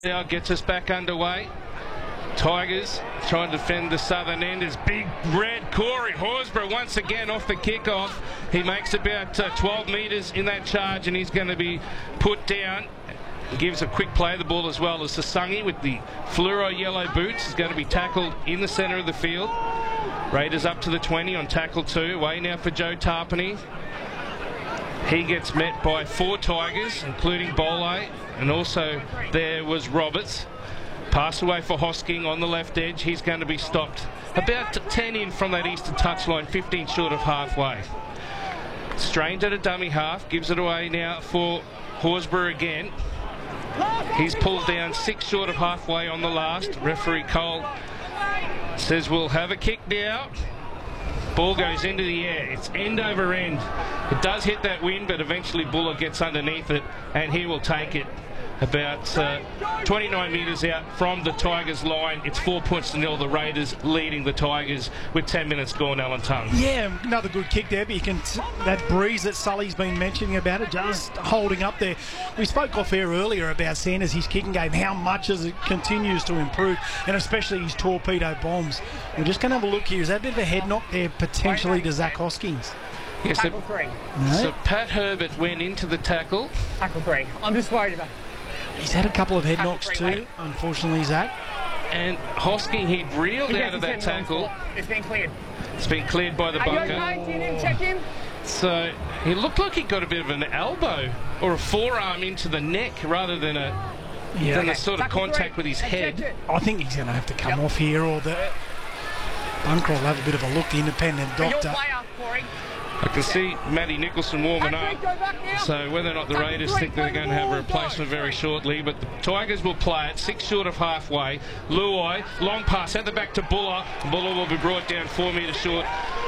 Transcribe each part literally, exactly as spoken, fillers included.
Now gets us back underway. Tigers trying to defend the southern end is big red Corey Horsburgh once again off the kickoff. He makes about uh, twelve metres in that charge and he's going to be put down. He gives a quick play of the ball as well as Sasungi with the fluoro yellow boots is going to be tackled in the centre of the field. Raiders up to the twenty on tackle two. Away now for Joe Tarpany. He gets met by four Tigers, including Bole, and also there was Roberts. Pass away for Hosking on the left edge. He's going to be stopped about ten in from that eastern touchline, fifteen short of halfway. Strange at a dummy half, gives it away now for Horsburgh again. He's pulled down six short of halfway on the last. Referee Cole says we'll have a kick now. Ball goes into the air. It's end over end. It does hit that wind, but eventually Buller gets underneath it, and he will take it about uh, twenty-nine metres out from the Tigers line. It's four points to nil. The Raiders leading the Tigers with ten minutes gone, Alan Tongue. Yeah, another good kick there, but you can t that breeze that Sully's been mentioning about it, just holding up there. We spoke off air earlier about Sanders, his kicking game, how much as it continues to improve, and especially his torpedo bombs. We're just going to have a look here. Is that a bit of a head knock there potentially to Zach Hoskins? Yes, tackle three. No? So Pat Herbert went into the tackle. Tackle three. I'm just worried about. He's had a couple of head Tackle knocks three, too, mate. unfortunately, Zach. And Hosking, he'd reeled out of that tackle. It's been cleared. It's been cleared by the Are you bunker. okay? You didn't check him? So he looked like he got a bit of an elbow or a forearm into the neck rather than a Yeah, than okay. a sort of Tackle contact three. with his I checked head. it. I think he's going to have to come Yep. off here, or the bunker will have a bit of a look, the independent But your doctor. player, Corey. I can see Matty Nicholson warming Patrick, up. go back now. So whether or not the Tackle Raiders three, think they're play the going to have a ball, replacement go. very shortly, but the Tigers will play it six short of halfway. Luai, long pass at the back to Buller. Buller will be brought down four metres short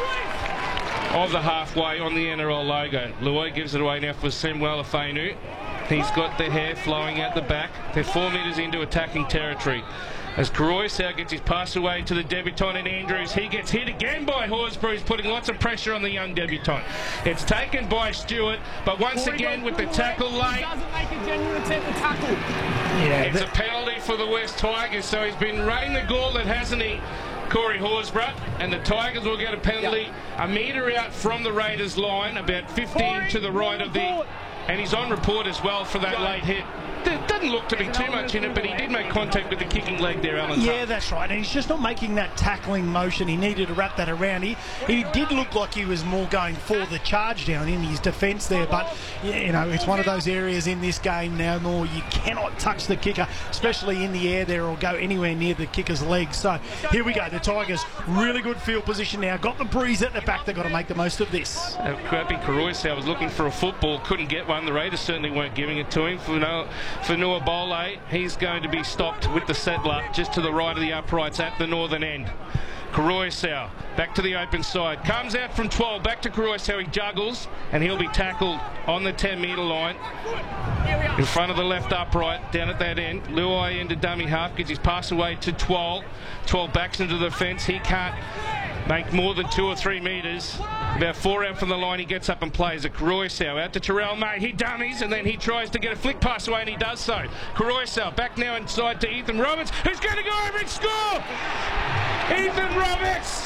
of the halfway on the N R L logo. Luai gives it away now for Samuel Afenu. He's got the hair flowing out the back. They're four metres into attacking territory. As Karoisau gets his pass away to the debutant in Andrews, he gets hit again by Horsburgh, who's putting lots of pressure on the young debutant. It's taken by Stewart, but once Corey again goes with the to tackle left. late, He doesn't make a genuine attempt to tackle. Yeah, it's that- a penalty for the West Tigers. So he's been running the gauntlet, hasn't he, Corey Horsburgh? And the Tigers will get a penalty a metre out from the Raiders line, about fifteen Corey, to the right of the... And he's on report as well for that late hit. There doesn't look to be too much in it, but he did make contact with the kicking leg there, Alan. Yeah, Tuck. that's right. And he's just not making that tackling motion. He needed to wrap that around. He, he did look like he was more going for the charge down in his defence there. But, you know, it's one of those areas in this game now more you cannot touch the kicker, especially in the air there, or go anywhere near the kicker's legs. So here we go. The Tigers, really good field position now. Got the breeze at the back. They've got to make the most of this. Uh, Crappy Karoisau was looking for a football, couldn't get one. The Raiders certainly weren't giving it to him. For Noah, for Noah Bole, he's going to be stopped with the settler just to the right of the uprights at the northern end. Karoisau back to the open side, comes out from twelve, back to Karoisau, he juggles and he'll be tackled on the ten metre line in front of the left upright down at that end. Luai into dummy half, gets his pass away to twelve. twelve backs into the fence, he can't make more than two or three metres. About four out from the line, he gets up and plays it. Karoisau out to Terrell May. He dummies and then he tries to get a flick pass away and he does so. Karoisau back now inside to Ethan Roberts, who's going to go over and score! Ethan Roberts!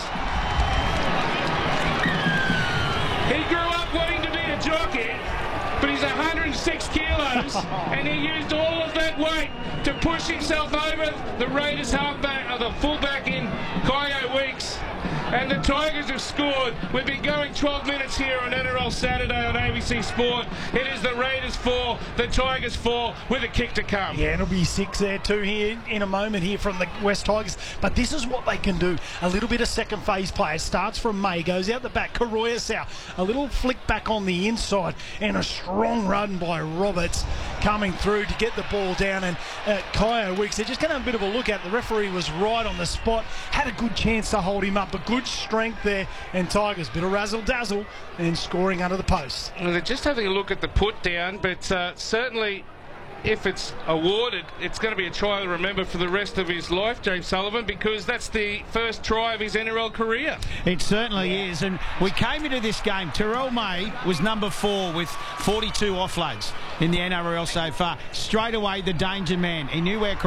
He grew up wanting to be a jockey, but he's one hundred six kilos and he used all of that weight to push himself over the Raiders halfback, or the fullback in Kyo Weeks. And the Tigers have scored. We've been going twelve minutes here on N R L Saturday on A B C Sport. It is the Raiders four, the Tigers four, with a kick to come. Yeah, it'll be six there too here in a moment here from the West Tigers. But this is what they can do. A little bit of second phase play. It starts from May, goes out the back. Karoisau, a little flick back on the inside, and a strong run by Roberts coming through to get the ball down. And uh, Kyo Weeks, they're just going to have a bit of a look at. The referee was right on the spot, had a good chance to hold him up, but good strength there. And Tigers, bit of razzle dazzle and scoring under the post. Well, they're just having a look at the put down, but uh, certainly if it's awarded, it's going to be a try to remember for the rest of his life, James Sullivan, because that's the first try of his N R L career. It certainly yeah. is. And we came into this game, Terrell May was number four with forty-two offloads in the N R L so far. Straight away, the danger man. He knew where